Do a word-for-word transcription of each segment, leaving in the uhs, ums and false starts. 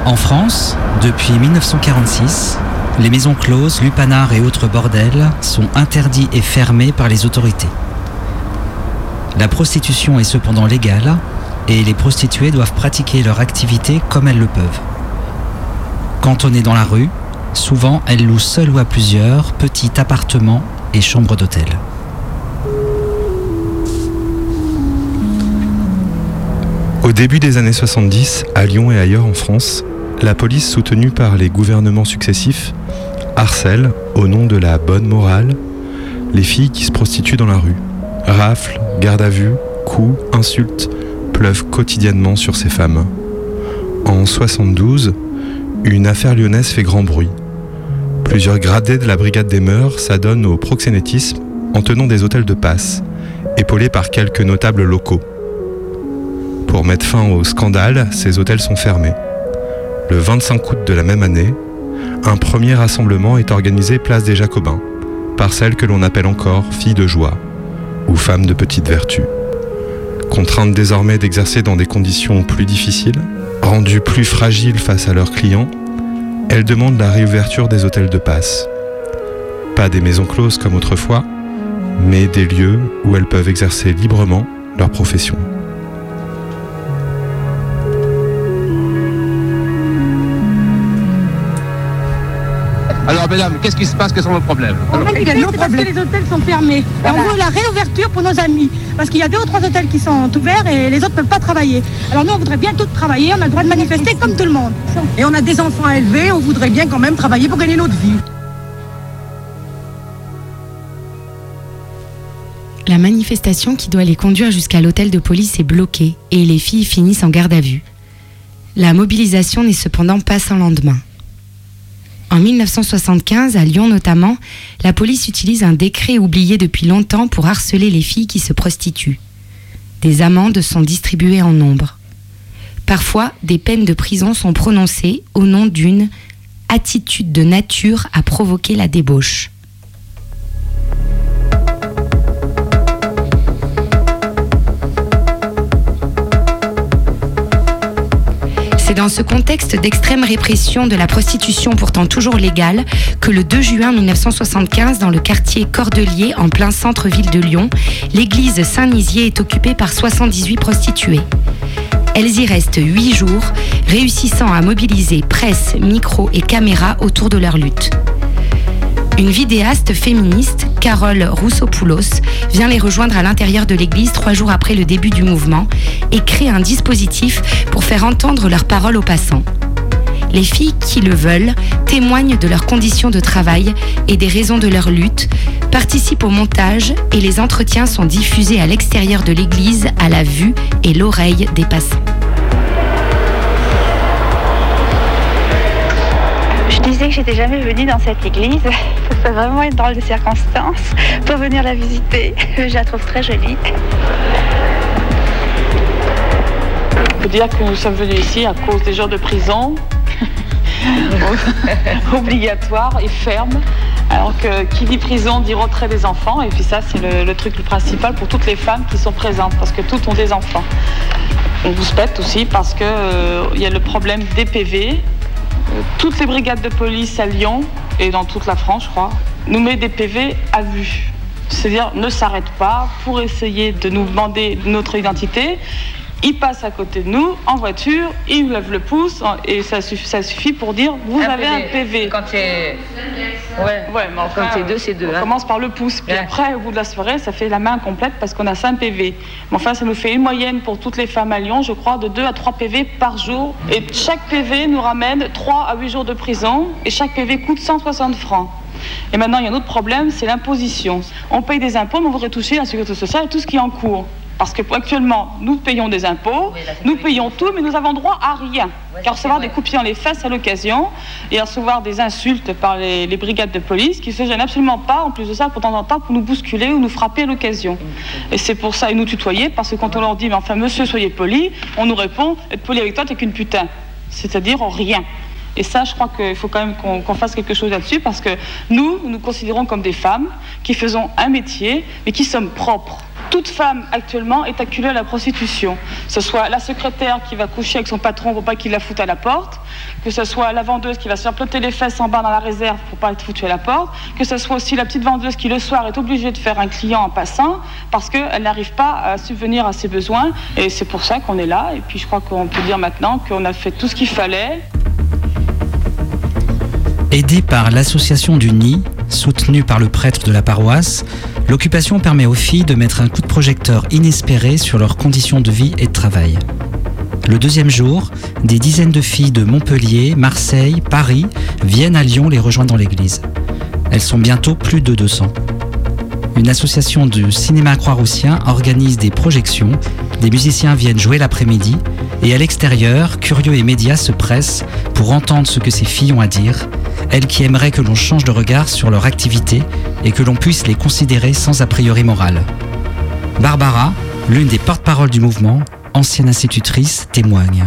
En France, depuis mille neuf cent quarante-six, les maisons closes, lupanars et autres bordels sont interdits et fermés par les autorités. La prostitution est cependant légale et les prostituées doivent pratiquer leur activité comme elles le peuvent. Cantonnées dans la rue, souvent elles louent seules ou à plusieurs petits appartements et chambres d'hôtel. Au début des années soixante-dix, à Lyon et ailleurs en France, la police, soutenue par les gouvernements successifs, harcèle, au nom de la bonne morale, les filles qui se prostituent dans la rue. Rafles, garde à vue, coups, insultes pleuvent quotidiennement sur ces femmes. En soixante-douze, une affaire lyonnaise fait grand bruit. Plusieurs gradés de la brigade des mœurs s'adonnent au proxénétisme en tenant des hôtels de passe, épaulés par quelques notables locaux. Pour mettre fin au scandale, ces hôtels sont fermés. Le vingt-cinq août de la même année, un premier rassemblement est organisé place des Jacobins, par celles que l'on appelle encore filles de joie ou femmes de petite vertu. Contraintes désormais d'exercer dans des conditions plus difficiles, rendues plus fragiles face à leurs clients, elles demandent la réouverture des hôtels de passe. Pas des maisons closes comme autrefois, mais des lieux où elles peuvent exercer librement leur profession. Alors, mesdames, qu'est-ce qui se passe? Quels sont vos problèmes? En fait, c'est parce que les hôtels sont fermés. Et on veut la réouverture pour nos amis. Parce qu'il y a deux ou trois hôtels qui sont ouverts et les autres ne peuvent pas travailler. Alors nous, on voudrait bien tous travailler, on a le droit de manifester comme tout le monde. Et on a des enfants à élever, on voudrait bien quand même travailler pour gagner notre vie. La manifestation qui doit les conduire jusqu'à l'hôtel de police est bloquée et les filles finissent en garde à vue. La mobilisation n'est cependant pas sans lendemain. En mille neuf cent soixante-quinze, à Lyon notamment, la police utilise un décret oublié depuis longtemps pour harceler les filles qui se prostituent. Des amendes sont distribuées en nombre. Parfois, des peines de prison sont prononcées au nom d'une attitude de nature à provoquer la débauche. C'est dans ce contexte d'extrême répression de la prostitution pourtant toujours légale que le deux juin mille neuf cent soixante-quinze, dans le quartier Cordelier, en plein centre-ville de Lyon, l'église Saint-Nizier est occupée par soixante-dix-huit prostituées. Elles y restent huit jours, réussissant à mobiliser presse, micro et caméra autour de leur lutte. Une vidéaste féministe, Carole Roussopoulos, vient les rejoindre à l'intérieur de l'église trois jours après le début du mouvement et crée un dispositif pour faire entendre leurs paroles aux passants. Les filles qui le veulent témoignent de leurs conditions de travail et des raisons de leur lutte, participent au montage et les entretiens sont diffusés à l'extérieur de l'église à la vue et l'oreille des passants. Je disais que j'étais jamais venue dans cette église. Ça peut vraiment être drôle de circonstances pour venir la visiter. Je la trouve très jolie. On peut dire que nous sommes venus ici à cause des jours de prison obligatoire et ferme. Alors que qui dit prison dit retrait des enfants. Et puis ça, c'est le, le truc le principal pour toutes les femmes qui sont présentes, parce que toutes ont des enfants. On vous specte aussi parce qu'il euh, y a le problème des P V. Toutes les brigades de police à Lyon et dans toute la France, je crois, nous mettent des P V à vue. C'est-à-dire ne s'arrêtent pas pour essayer de nous demander notre identité. Ils passent à côté de nous en voiture, ils nous lèvent le pouce et ça suffit, ça suffit pour dire vous un avez P V. Un P V. Quand c'est ouais, ouais, mais enfin, quand c'est deux, c'est deux. On hein. commence par le pouce, puis ouais. Après, au bout de la soirée, ça fait la main complète parce qu'on a cinq P V. Mais enfin, ça nous fait une moyenne pour toutes les femmes à Lyon, je crois, de deux à trois P V par jour. Et chaque P V nous ramène trois à huit jours de prison et chaque P V coûte cent soixante francs. Et maintenant, il y a un autre problème, c'est l'imposition. On paye des impôts, mais on voudrait toucher la sécurité sociale et tout ce qui est en cours. Parce que actuellement, nous payons des impôts, oui, nous payons tout, mais nous avons droit à rien. Oui, qu'à recevoir des coups de pied dans les fesses à l'occasion et à recevoir des insultes par les, les brigades de police qui ne se gênent absolument pas, en plus de ça, pour temps en temps, pour nous bousculer ou nous frapper à l'occasion. Et c'est pour ça, et nous tutoyer, parce que quand on leur dit, mais enfin, monsieur, soyez poli, on nous répond, être poli avec toi, t'es qu'une putain. C'est-à-dire rien. Et ça, je crois qu'il faut quand même qu'on, qu'on fasse quelque chose là-dessus, parce que nous, nous nous considérons comme des femmes qui faisons un métier, mais qui sommes propres. Toute femme actuellement est acculée à la prostitution. Que ce soit la secrétaire qui va coucher avec son patron pour pas qu'il la foute à la porte, que ce soit la vendeuse qui va se faire plotter les fesses en bas dans la réserve pour pas être foutue à la porte, que ce soit aussi la petite vendeuse qui le soir est obligée de faire un client en passant parce qu'elle n'arrive pas à subvenir à ses besoins. Et c'est pour ça qu'on est là. Et puis je crois qu'on peut dire maintenant qu'on a fait tout ce qu'il fallait. Aidée par l'association du Nid, soutenue par le prêtre de la paroisse, l'occupation permet aux filles de mettre un coup de projecteur inespéré sur leurs conditions de vie et de travail. Le deuxième jour, des dizaines de filles de Montpellier, Marseille, Paris viennent à Lyon les rejoindre dans l'église. Elles sont bientôt plus de deux cents. Une association du cinéma croix-roussien organise des projections, des musiciens viennent jouer l'après-midi et à l'extérieur, curieux et médias se pressent pour entendre ce que ces filles ont à dire, elles qui aimeraient que l'on change de regard sur leur activité et que l'on puisse les considérer sans a priori moral. Barbara, l'une des porte-paroles du mouvement, ancienne institutrice, témoigne.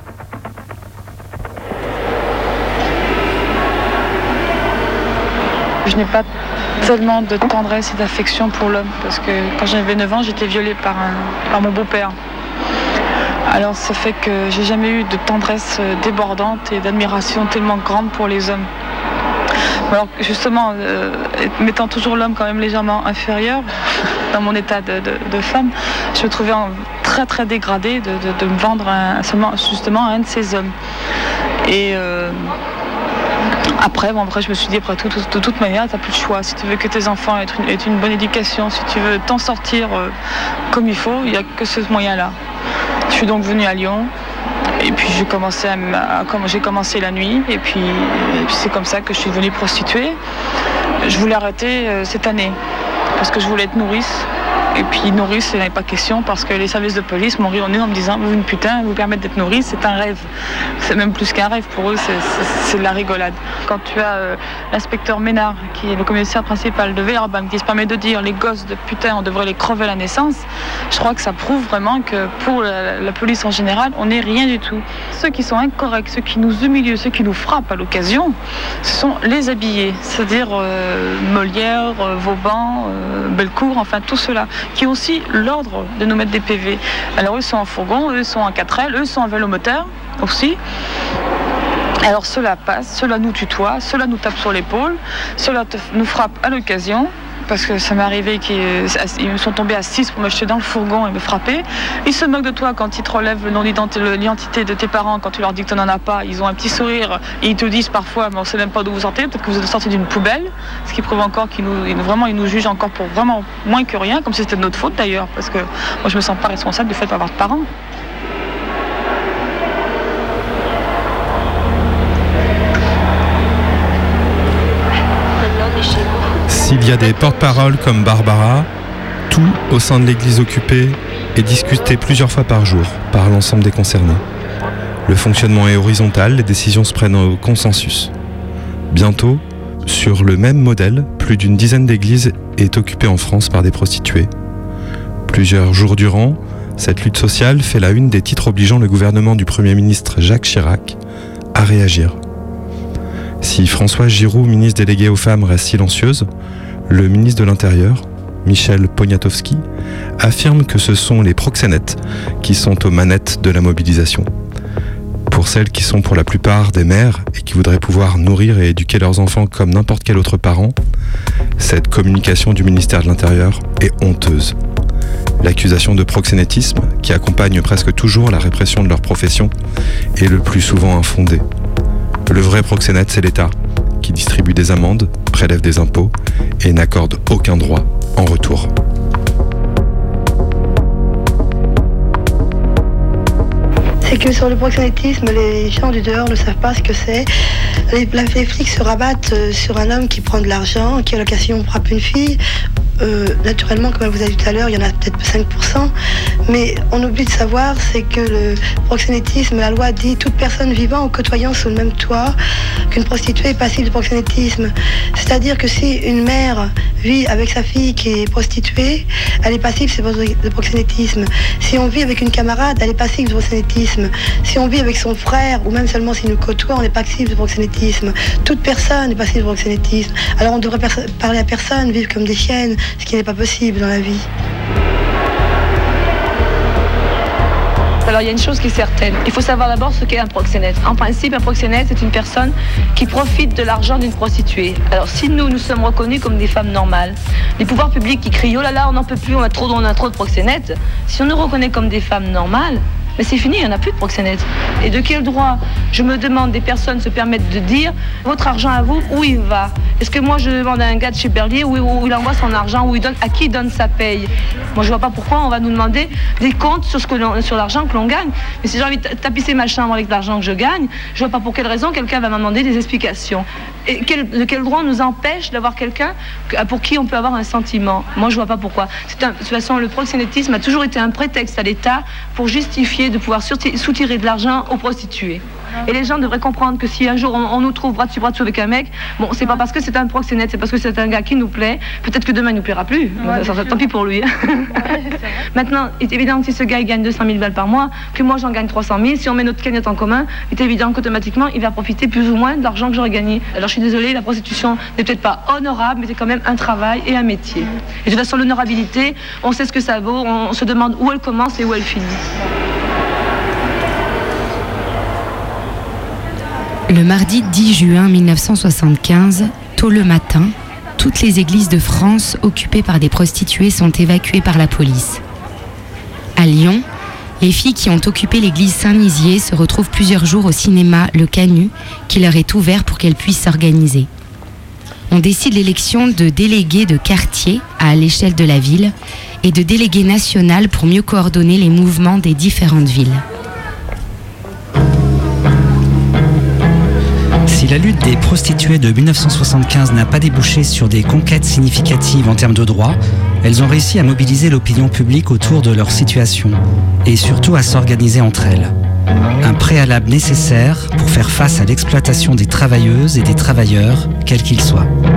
Je n'ai pas tellement de tendresse et d'affection pour l'homme parce que quand j'avais neuf ans, j'étais violée par, un, par mon beau-père. Alors ça fait que j'ai jamais eu de tendresse débordante et d'admiration tellement grande pour les hommes. Alors justement, euh, mettant toujours l'homme quand même légèrement inférieur dans mon état de, de, de femme, je me trouvais en très très dégradée de, de, de me vendre un, seulement, justement à un de ces hommes. Et euh, après, bon, après, je me suis dit, après tout, tout, de toute manière, tu n'as plus de choix. Si tu veux que tes enfants aient une, aient une bonne éducation, si tu veux t'en sortir euh, comme il faut, il n'y a que ce moyen-là. Je suis donc venue à Lyon. Et puis j'ai commencé, à, à, j'ai commencé la nuit et puis, et puis c'est comme ça que je suis devenue prostituée. Je voulais arrêter euh, cette année parce que je voulais être nourrice. Et puis nourrice, il n'y avait pas question parce que les services de police m'ont ri au nez en me disant vous une putain, vous permettre d'être nourrice, c'est un rêve. C'est même plus qu'un rêve pour eux, c'est, c'est, c'est de la rigolade. Quand tu as euh, l'inspecteur Ménard, qui est le commissaire principal de Villeurbanne, qui se permet de dire les gosses de putain, on devrait les crever à la naissance, je crois que ça prouve vraiment que pour la, la police en général, on n'est rien du tout. Ceux qui sont incorrects, ceux qui nous humilient, ceux qui nous frappent à l'occasion, ce sont les habillés, c'est-à-dire euh, Molière, euh, Vauban, euh, Bellecour, enfin tout cela, qui ont aussi l'ordre de nous mettre des P V. Alors eux sont en fourgon, eux sont en quatre L, eux sont en vélomoteur aussi. Alors ceux-là passent, ceux-là nous tutoient, ceux-là nous tapent sur l'épaule, ceux-là te, nous frappent à l'occasion. Parce que ça m'est arrivé qu'ils me sont tombés à six pour me jeter dans le fourgon et me frapper. Ils se moquent de toi quand ils te relèvent le nom d'identité de tes parents, quand tu leur dis que tu n'en as pas. Ils ont un petit sourire et ils te disent parfois, mais on ne sait même pas d'où vous sortez, peut-être que vous êtes sortis d'une poubelle. Ce qui prouve encore qu'ils nous, vraiment, ils nous jugent encore pour vraiment moins que rien, comme si c'était de notre faute d'ailleurs. Parce que moi, je ne me sens pas responsable du fait d'avoir de parents. S'il y a des porte-paroles comme Barbara, tout au sein de l'église occupée est discuté plusieurs fois par jour par l'ensemble des concernés. Le fonctionnement est horizontal, les décisions se prennent au consensus. Bientôt, sur le même modèle, plus d'une dizaine d'églises est occupée en France par des prostituées. Plusieurs jours durant, cette lutte sociale fait la une des titres obligeant le gouvernement du Premier ministre Jacques Chirac à réagir. Si Françoise Giroud, ministre déléguée aux femmes, reste silencieuse, le ministre de l'Intérieur, Michel Poniatowski, affirme que ce sont les proxénètes qui sont aux manettes de la mobilisation. Pour celles qui sont pour la plupart des mères et qui voudraient pouvoir nourrir et éduquer leurs enfants comme n'importe quel autre parent, cette communication du ministère de l'Intérieur est honteuse. L'accusation de proxénétisme, qui accompagne presque toujours la répression de leur profession, est le plus souvent infondée. Le vrai proxénète, c'est l'État, qui distribue des amendes, prélève des impôts et n'accorde aucun droit en retour. C'est que sur le proxénétisme, les gens du dehors ne savent pas ce que c'est. Les, les flics se rabattent sur un homme qui prend de l'argent, qui à l'occasion frappe une fille. Euh, naturellement, comme elle vous a dit tout à l'heure, il y en a peut-être cinq pour cent, mais on oublie de savoir, c'est que le proxénétisme, la loi dit toute personne vivant ou côtoyant sous le même toit qu'une prostituée est passible de proxénétisme. C'est-à-dire que si une mère vit avec sa fille qui est prostituée, elle est passible de proxénétisme. Si on vit avec une camarade, elle est passible de proxénétisme. Si on vit avec son frère, ou même seulement s'il nous côtoie, on est passible de proxénétisme. Toute personne est passible de proxénétisme. Alors on devrait parler à personne, vivre comme des chiennes, ce qui n'est pas possible dans la vie. Alors il y a une chose qui est certaine, il faut savoir d'abord ce qu'est un proxénète. En principe, un proxénète, c'est une personne qui profite de l'argent d'une prostituée. Alors si nous, nous sommes reconnus comme des femmes normales, les pouvoirs publics qui crient « Oh là là, on n'en peut plus, on a trop, on a trop de proxénètes », si on nous reconnaît comme des femmes normales, mais c'est fini, il n'y en a plus de proxénètes. Et de quel droit, je me demande, des personnes se permettent de dire « Votre argent à vous, où il va ?» Est-ce que moi je demande à un gars de chez Berlier où, où il envoie son argent, où il donne, à qui il donne sa paye? Moi je vois pas pourquoi on va nous demander des comptes sur, ce que l'on, sur l'argent que l'on gagne. Mais si j'ai envie de tapisser ma chambre avec l'argent que je gagne, je vois pas pour quelle raison quelqu'un va me demander des explications. Et quel, de quel droit on nous empêche d'avoir quelqu'un pour qui on peut avoir un sentiment? Moi je vois pas pourquoi. C'est un, de toute façon, le proxénétisme a toujours été un prétexte à l'État pour justifier de pouvoir soutirer de l'argent aux prostituées. Et les gens devraient comprendre que si un jour on, on nous trouve bras dessus bras dessous avec un mec, bon, c'est pas parce que c'est un proxénète, c'est parce que c'est un gars qui nous plaît. Peut-être que demain il nous plaira plus. Ouais, ça, ça, tant pis pour lui. Maintenant, il est évident que si ce gars il gagne deux cent mille balles par mois, que moi j'en gagne trois cent mille, si on met notre cagnotte en commun, il est évident qu'automatiquement il va profiter plus ou moins de l'argent que j'aurais gagné. Alors je suis désolée, la prostitution n'est peut-être pas honorable, mais c'est quand même un travail et un métier. Et de toute façon, l'honorabilité, on sait ce que ça vaut, on, on se demande où elle commence et où elle finit. Le mardi dix juin mille neuf cent soixante-quinze, tôt le matin, toutes les églises de France occupées par des prostituées sont évacuées par la police. À Lyon, les filles qui ont occupé l'église Saint-Nizier se retrouvent plusieurs jours au cinéma Le Canut, qui leur est ouvert pour qu'elles puissent s'organiser. On décide l'élection de délégués de quartier à l'échelle de la ville et de délégués national pour mieux coordonner les mouvements des différentes villes. Si la lutte des prostituées de mille neuf cent soixante-quinze n'a pas débouché sur des conquêtes significatives en termes de droits, elles ont réussi à mobiliser l'opinion publique autour de leur situation et surtout à s'organiser entre elles. Un préalable nécessaire pour faire face à l'exploitation des travailleuses et des travailleurs, quels qu'ils soient.